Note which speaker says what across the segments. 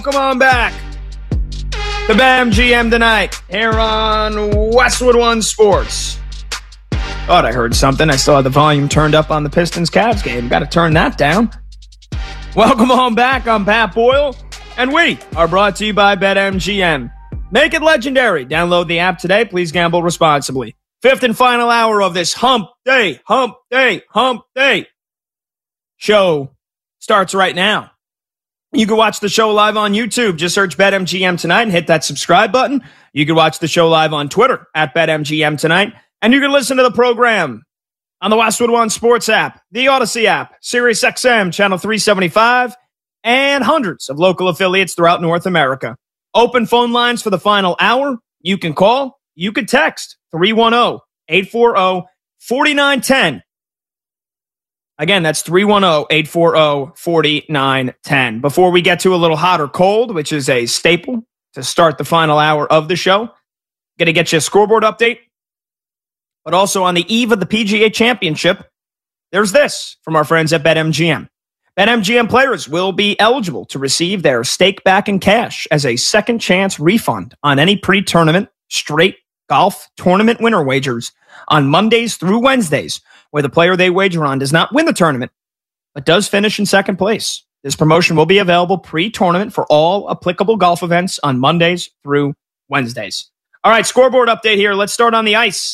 Speaker 1: Come on back to BetMGM tonight here on Westwood One Sports. Thought I heard something. I still had the volume turned up on the Pistons-Cavs game. Got to turn that down. Welcome on back. I'm Pat Boyle, and we are brought to you by BetMGM. Make it legendary. Download the app today. Please gamble responsibly. Fifth and final hour of this hump day show starts right now. You can watch the show live on YouTube. Just search BetMGM Tonight and hit that subscribe button. You can watch the show live on Twitter at BetMGM Tonight. And you can listen to the program on the Westwood One Sports app, the Odyssey app, Sirius XM, Channel 375, and hundreds of local affiliates throughout North America. Open phone lines for the final hour. You can call. You can text 310-840-4910. Again, that's 310-840-4910. Before we get to a little hot or cold, which is a staple to start the final hour of the show, going to get you a scoreboard update. But also on the eve of the PGA Championship, there's this from our friends at BetMGM. BetMGM players will be eligible to receive their stake back in cash as a second chance refund on any pre-tournament straight golf tournament winner wagers on Mondays through Wednesdays, where the player they wager on does not win the tournament, but does finish in second place. This promotion will be available pre-tournament for all applicable golf events on Mondays through Wednesdays. All right, scoreboard update here. Let's start on the ice,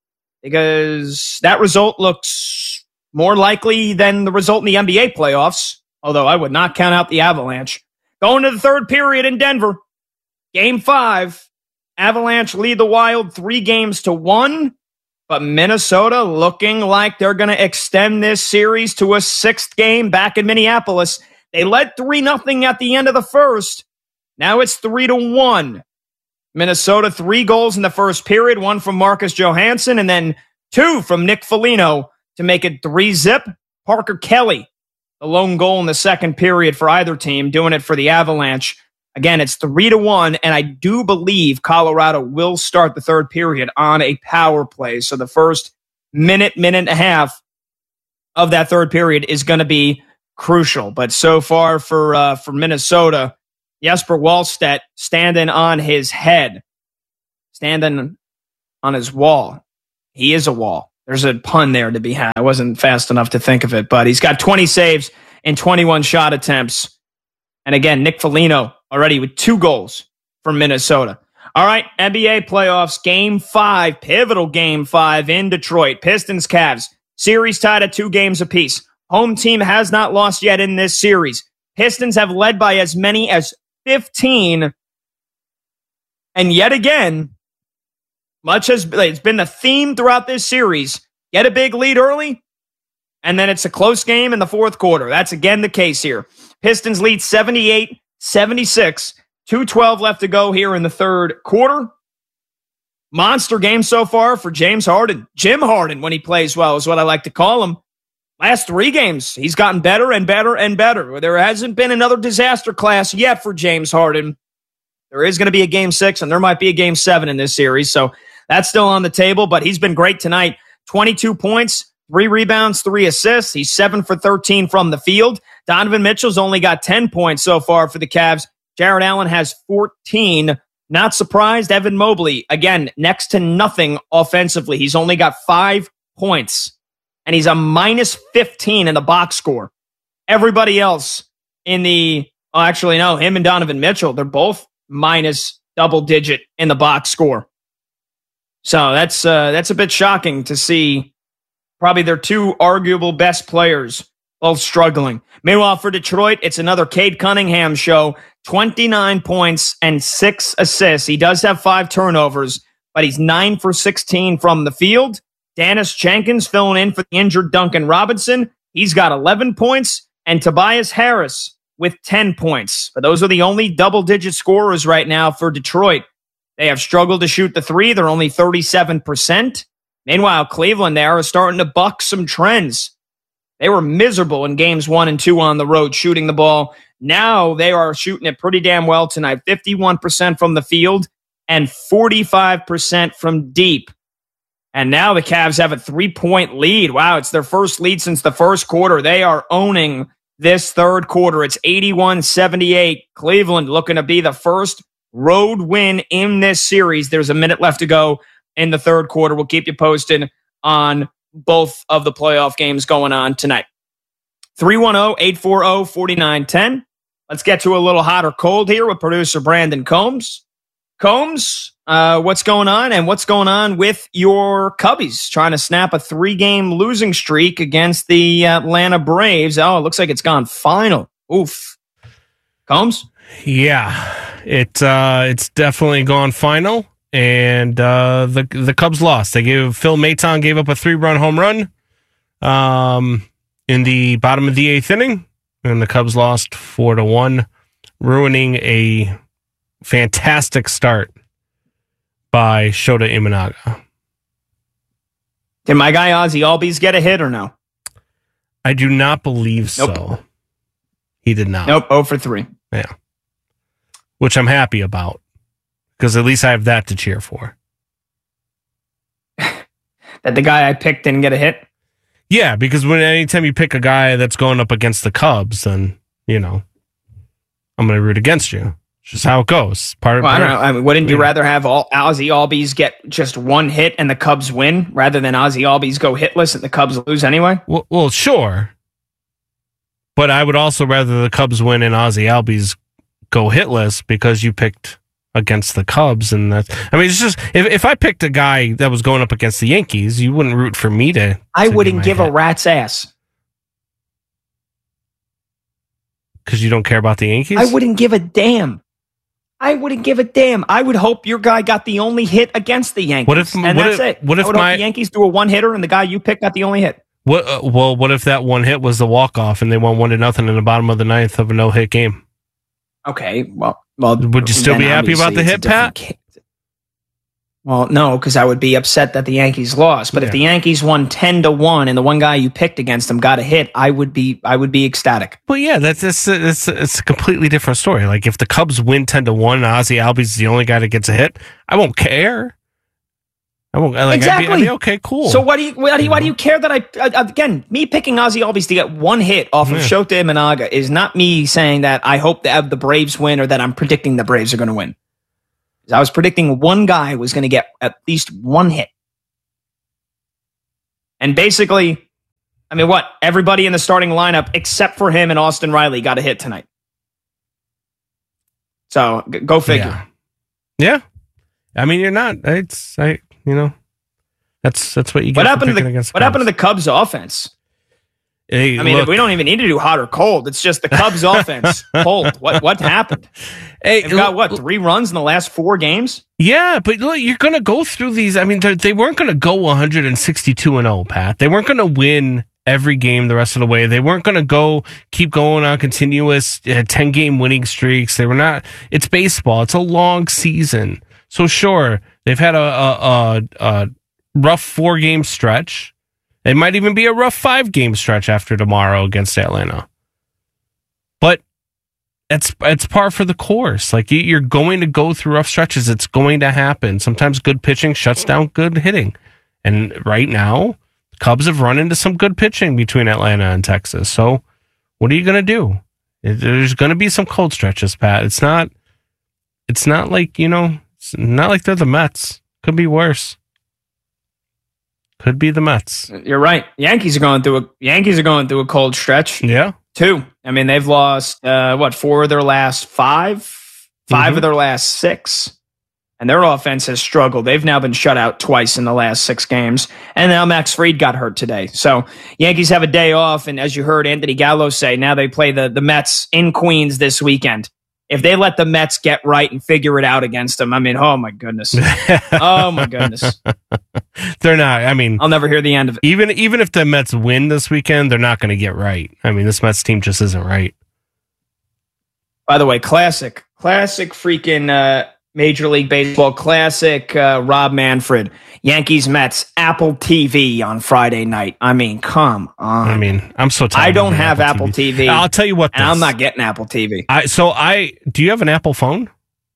Speaker 1: because that result looks more likely than the result in the NBA playoffs, although I would not count out the Avalanche. Going to the third period in Denver, Game 5, Avalanche lead the Wild 3-1, but Minnesota looking like they're going to extend this series to a sixth game back in Minneapolis. They led 3-0 at the end of the first. Now it's 3-1. Minnesota, 3 goals in the first period, 1 from Marcus Johansson, and then 2 from Nick Foligno to make it 3-0. Parker Kelly, the lone goal in the second period for either team, doing it for the Avalanche. Again, it's 3-1, and I do believe Colorado will start the third period on a power play. So the first minute and a half of that third period is going to be crucial. But so far for Minnesota, Jesper Wallstedt standing on his head, standing on his wall. He is a wall. There's a pun there to be had. I wasn't fast enough to think of it, but he's got 20 saves in 21 shot attempts. And again, Nick Foligno already with 2 goals for Minnesota. All right, NBA playoffs, Game 5, pivotal Game 5 in Detroit. Pistons, Cavs, series tied at 2 games apiece. Home team has not lost yet in this series. Pistons have led by as many as 15. And yet again, much as it's been the theme throughout this series, get a big lead early, and then it's a close game in the fourth quarter. That's again the case here. Pistons lead 78-76. 2:12 left to go here in the third quarter. Monster game so far for James Harden. Jim Harden, when he plays well, is what I like to call him. Last 3 games, he's gotten better and better and better. There hasn't been another disaster class yet for James Harden. There is going to be a Game 6, and there might be a Game 7 in this series, so that's still on the table, but he's been great tonight. 22 points, 3 rebounds, 3 assists. He's 7 for 13 from the field. Donovan Mitchell's only got 10 points so far for the Cavs. Jarrett Allen has 14. Not surprised, Evan Mobley, again, next to nothing offensively. He's only got 5 points, and he's a minus 15 in the box score. Everybody else in him and Donovan Mitchell, they're both minus double digit in the box score. So that's a bit shocking to see probably their 2 arguable best players both struggling. Meanwhile, for Detroit, it's another Cade Cunningham show. 29 points and 6 assists. He does have 5 turnovers, but he's 9 for 16 from the field. Dennis Jenkins filling in for the injured Duncan Robinson. He's got 11 points, and Tobias Harris with 10 points. But those are the only double-digit scorers right now for Detroit. They have struggled to shoot the 3. They're only 37%. Meanwhile, Cleveland there is starting to buck some trends. They were miserable in games 1 and 2 on the road shooting the ball. Now they are shooting it pretty damn well tonight. 51% from the field and 45% from deep. And now the Cavs have a 3-point lead. Wow, it's their first lead since the first quarter. They are owning this third quarter. It's 81-78. Cleveland looking to be the first road win in this series. There's a minute left to go in the third quarter. We'll keep you posted on both of the playoff games going on tonight. 310-840-4910. Let's get to a little hot or cold here with producer Brandon Combs. Combs, what's going on, and what's going on with your Cubbies trying to snap a 3-game losing streak against the Atlanta Braves? Oh, it looks like it's gone final. Oof. Combs?
Speaker 2: Yeah, it's definitely gone final, and the Cubs lost. Phil Maton gave up a 3-run home run in the bottom of the 8th inning, and the Cubs lost 4-1, ruining a fantastic start by Shota Imanaga.
Speaker 1: Did my guy Ozzy Albies get a hit or no?
Speaker 2: I do not believe so. He did not.
Speaker 1: Nope, 0 for 3.
Speaker 2: Yeah. Which I'm happy about, because at least I have that to cheer for.
Speaker 1: That the guy I picked didn't get a hit?
Speaker 2: Yeah, because anytime you pick a guy that's going up against the Cubs, then, I'm going to root against you. It's just how it goes.
Speaker 1: I don't know. I mean, wouldn't you rather have Ozzy Albies get just one hit and the Cubs win, rather than Ozzy Albies go hitless and the Cubs lose anyway?
Speaker 2: Well, sure. But I would also rather the Cubs win and Ozzy Albies go hitless, because you picked against the Cubs. And it's just, if I picked a guy that was going up against the Yankees, you wouldn't root for me to.
Speaker 1: I wouldn't give a rat's ass.
Speaker 2: Because you don't care about the Yankees?
Speaker 1: I wouldn't give a damn. I would hope your guy got the only hit against the Yankees. That's it. What if the Yankees do a one-hitter and the guy you picked got the only hit?
Speaker 2: What if that one hit was the walk-off and they won 1-0 in the bottom of the 9th of a no-hit game?
Speaker 1: Okay, well,
Speaker 2: would you still be happy about the hit, Pat?
Speaker 1: Well, no, because I would be upset that the Yankees lost. But if the Yankees won 10-1 and the one guy you picked against them got a hit, I would be ecstatic.
Speaker 2: Well, yeah, it's a completely different story. Like, if the Cubs win 10-1 and Ozzy Albies is the only guy that gets a hit, I won't care. I won't.
Speaker 1: Exactly.
Speaker 2: I'd be okay, cool.
Speaker 1: So why do you care that again, me picking Ozzy Albies to get one hit off of Shota Imanaga is not me saying that I hope that the Braves win or that I'm predicting the Braves are going to win. I was predicting one guy was going to get at least one hit. And basically, I mean, everybody in the starting lineup except for him and Austin Riley got a hit tonight. So go figure.
Speaker 2: Yeah. I mean, you're not. That's what you get.
Speaker 1: What happened to the Cubs offense?
Speaker 2: Hey,
Speaker 1: I mean, we don't even need to do hot or cold. It's just the Cubs offense cold. What happened?
Speaker 2: Hey,
Speaker 1: they've got 3 runs in the last 4 games?
Speaker 2: Yeah, but look, you're going to go through these. I mean, they weren't going to go 162-0, Pat. They weren't going to win every game the rest of the way. They weren't going to keep going on continuous 10-game winning streaks. They were not. It's baseball. It's a long season. So sure, they've had a rough 4-game stretch. It might even be a rough 5-game stretch after tomorrow against Atlanta. But it's par for the course. Like, you're going to go through rough stretches. It's going to happen. Sometimes good pitching shuts down good hitting. And right now, the Cubs have run into some good pitching between Atlanta and Texas. So what are you going to do? There's going to be some cold stretches, Pat. It's not like, it's not like they're the Mets. Could be worse. Could be the Mets.
Speaker 1: You're right. Yankees are going through a cold stretch.
Speaker 2: Yeah.
Speaker 1: 2. I mean, they've lost 4 of their last 5, 5 of their last 6, and their offense has struggled. They've now been shut out twice in the last 6 games, and now Max Fried got hurt today. So Yankees have a day off, and as you heard Anthony Gallo say, now they play the Mets in Queens this weekend. If they let the Mets get right and figure it out against them, I mean, oh my goodness. Oh my goodness.
Speaker 2: They're not. I mean,
Speaker 1: I'll never hear the end of it.
Speaker 2: Even if the Mets win this weekend, they're not going to get right. I mean, this Mets team just isn't right.
Speaker 1: By the way, classic freaking Major League Baseball classic. Rob Manfred, Yankees Mets, Apple TV on Friday night. I mean, come on.
Speaker 2: I mean, I'm so tired.
Speaker 1: I don't have Apple TV.
Speaker 2: I'll tell you what.
Speaker 1: And I'm not getting Apple TV.
Speaker 2: Do you have an Apple phone?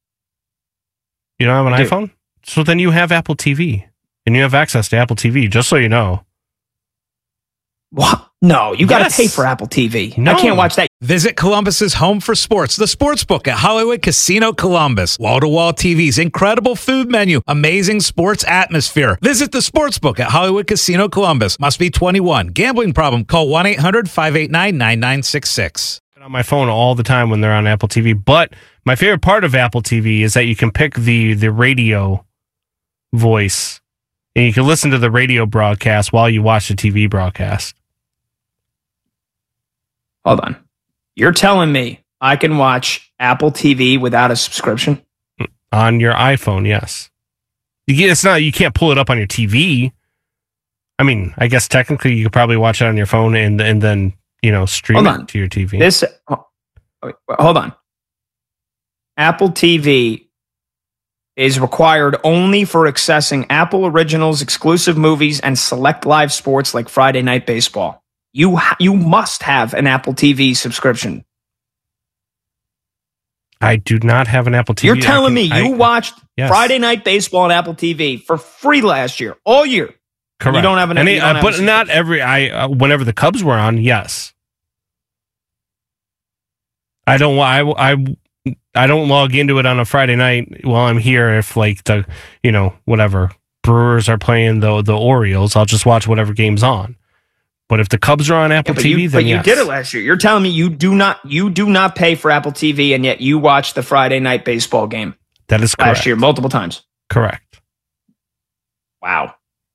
Speaker 2: You don't have an iPhone? So then you have Apple TV. And you have access to Apple TV, just so you know.
Speaker 1: What? No, you got to
Speaker 2: Yes.
Speaker 1: pay for Apple TV.
Speaker 2: No.
Speaker 1: I can't watch that.
Speaker 3: Visit Columbus's home for sports, the Sportsbook at Hollywood Casino Columbus. Wall-to-wall TVs, incredible food menu, amazing sports atmosphere. Visit the Sportsbook at Hollywood Casino Columbus. Must be 21. Gambling problem? Call 1-800-589-9966.
Speaker 2: On my phone all the time when they're on Apple TV. But my favorite part of Apple TV is that you can pick the radio voice, and you can listen to the radio broadcast while you watch the TV broadcast.
Speaker 1: Hold on. You're telling me I can watch Apple TV without a subscription?
Speaker 2: On your iPhone, yes. It's not, you can't pull it up on your TV. I mean, I guess technically you could probably watch it on your phone and then, stream it to your TV.
Speaker 1: Hold on. Apple TV is required only for accessing Apple Originals, exclusive movies, and select live sports like Friday Night Baseball. You must have an Apple TV subscription.
Speaker 2: I do not have an Apple TV.
Speaker 1: You're telling me you watched Friday Night Baseball on Apple TV for free last year, all year.
Speaker 2: Correct.
Speaker 1: You don't have an.
Speaker 2: But not every. Whenever the Cubs were on, yes. I don't log into it on a Friday night while I'm here. If the whatever Brewers are playing the Orioles, I'll just watch whatever game's on. But if the Cubs are on Apple TV, then yes.
Speaker 1: You did it last year. You're telling me you do not pay for Apple TV, and yet you watched the Friday Night Baseball game.
Speaker 2: That is correct.
Speaker 1: Last year, multiple times.
Speaker 2: Correct.
Speaker 1: Wow.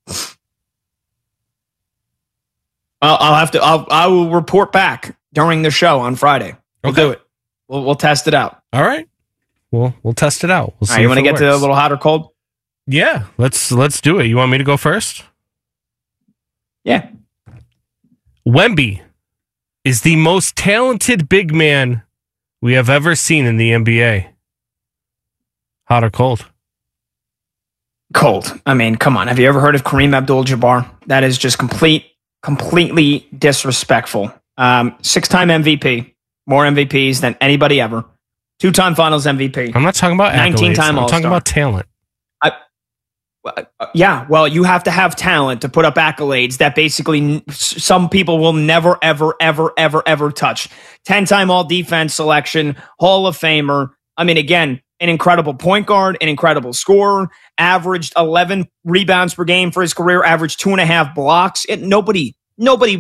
Speaker 1: I will report back during the show on Friday. We'll do it. We'll test it out.
Speaker 2: All right. We'll test it out. We'll see.
Speaker 1: All right, you want to get to a little hot or cold?
Speaker 2: Yeah. Let's do it. You want me to go first?
Speaker 1: Yeah.
Speaker 2: Wemby is the most talented big man we have ever seen in the NBA. Hot or cold?
Speaker 1: Cold. I mean, come on. Have you ever heard of Kareem Abdul-Jabbar? That is just completely disrespectful. 6-time MVP, more MVPs than anybody ever. 2-time Finals MVP.
Speaker 2: I'm not talking about
Speaker 1: 19-time
Speaker 2: All-Star. I'm
Speaker 1: All-Star.
Speaker 2: talking about talent.
Speaker 1: Yeah, well, you have to have talent to put up accolades that basically some people will never, ever, ever, ever, ever touch. 10-time All-Defense selection, Hall of Famer. I mean, again, an incredible point guard, an incredible scorer, averaged 11 rebounds per game for his career, averaged 2.5 blocks. Nobody